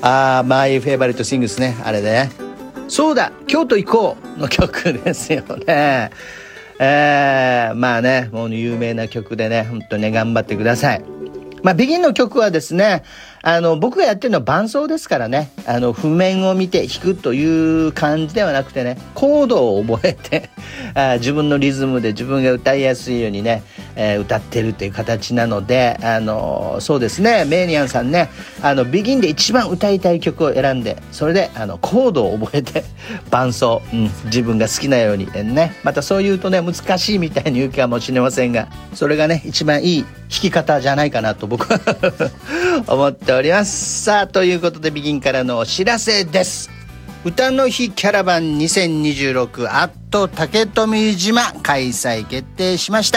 My Favorite Things ね、あれでね。そうだ、京都行こうの曲ですよね。まあね、もう有名な曲でね、本当にね、頑張ってください。ビギンの曲はですね、僕がやってるのは伴奏ですからね、譜面を見て弾くという感じではなくてね、コードを覚えて自分のリズムで自分が歌いやすいようにね、歌ってるっていう形なので、そうですね、メイニャンさんね、ビギンで一番歌いたい曲を選んで、それでコードを覚えて伴奏、自分が好きなようにね、またそう言うとね、難しいみたいに言うかもしれませんが、それがね、一番いい弾き方じゃないかなと僕は思っております。さあ、ということでビギンからのお知らせです。歌の日キャラバン2026竹富島開催決定しました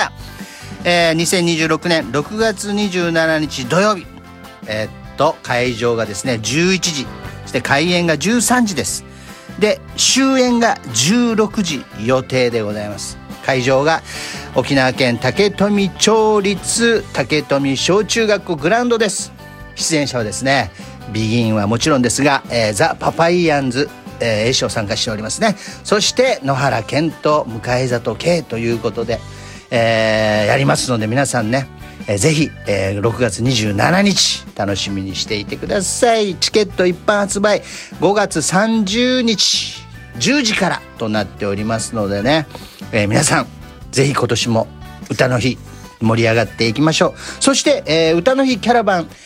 。2026年6月27日土曜日、会場がですね11時、そして開演が13時です。で、終演が16時予定でございます。会場が沖縄県竹富町立竹富小中学校グラウンドです。出演者はですね、ビギンはもちろんですが、ザ・パパイヤンズ、A賞参加しておりますね。そして野原健と向里圭ということで、やりますので、皆さんね、ぜひ、6月27日楽しみにしていてください。チケット一般発売5月30日10時からとなっておりますのでね、皆さんぜひ今年も歌の日盛り上がっていきましょう。そして、歌の日キャラバン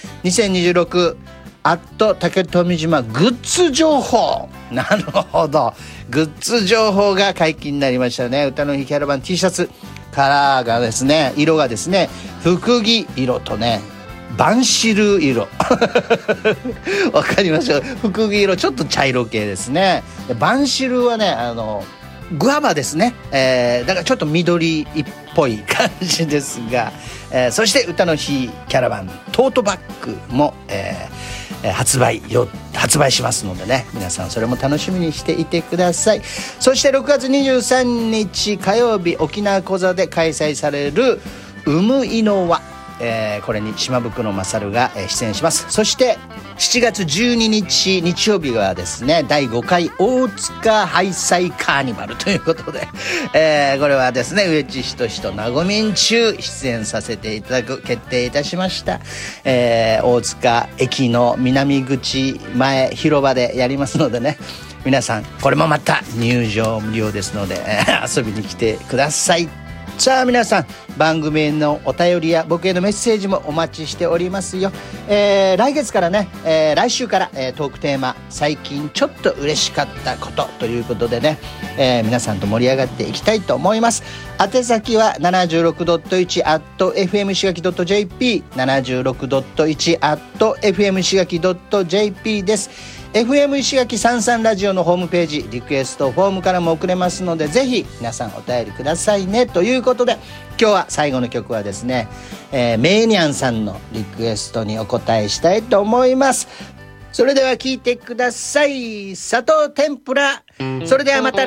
2026竹富島グッズ情報、なるほど、グッズ情報が解禁になりましたね。歌の日キャラバン T シャツカラーがですね、色がですね、福木色とね、バンシル色わかりましょう。福木色ちょっと茶色系ですね。バンシルはね、グアバですね、だからちょっと緑っぽい感じですが、そして歌の日キャラバントートバッグも、発売しますのでね、皆さんそれも楽しみにしていてください。そして6月23日火曜日、沖縄コザで開催されるウムイノワ、これに島袋勝が出演します。そして7月12日日曜日はですね、第5回大塚ハイサイカーニバルということで、これはですね、上地仁となごみん中出演させていただく決定いたしました。大塚駅の南口前広場でやりますのでね、皆さんこれもまた入場無料ですので、遊びに来てください。さあ皆さん、番組へのお便りや僕へのメッセージもお待ちしておりますよ。来月からね、来週から、トークテーマ最近ちょっと嬉しかったことということでね、皆さんと盛り上がっていきたいと思います。宛先は 76.1@fm しがき .jp 76.1@fm しがき .jp です。FM 石垣33ラジオのホームページリクエストフォームからも送れますので、ぜひ皆さんお便りくださいね。ということで、今日は最後の曲はですね、メイニャンさんのリクエストにお答えしたいと思います。それでは聴いてください。砂糖天ぷら。それではまた